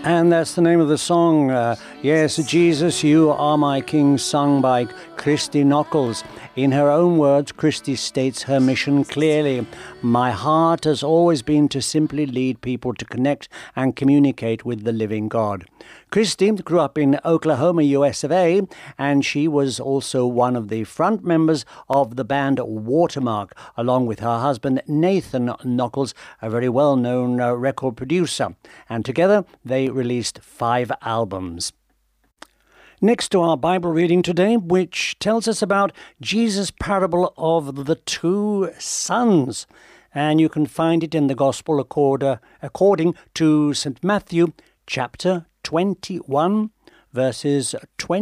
And that's the name of the song. Yes, Jesus, You Are My King, sung by Christy Nockels. In her own words, Christy states her mission clearly. My heart has always been to simply lead people to connect and communicate with the living God. Christy grew up in Oklahoma, US of A, and she was also one of the front members of the band Watermark, along with her husband Nathan Nockels, a very well-known record producer. And together they released 5 albums. Next to our Bible reading today, which tells us about Jesus' parable of the 2 sons. And you can find it in the Gospel according to St. Matthew chapter 21, verses 20.